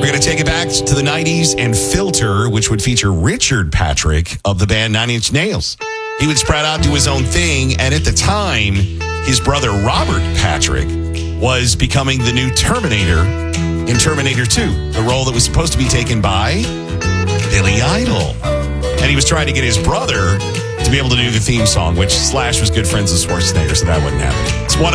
We're going to take it back to the 90s and Filter, which would feature Richard Patrick of the band Nine Inch Nails. He would spread out, do his own thing, and at the time, his brother Robert Patrick was becoming the new Terminator in Terminator 2, the role that was supposed to be taken by Billy Idol. And he was trying to get his brother to be able to do the theme song, which Slash was good friends with Schwarzenegger, so that wasn't happening. It's 102.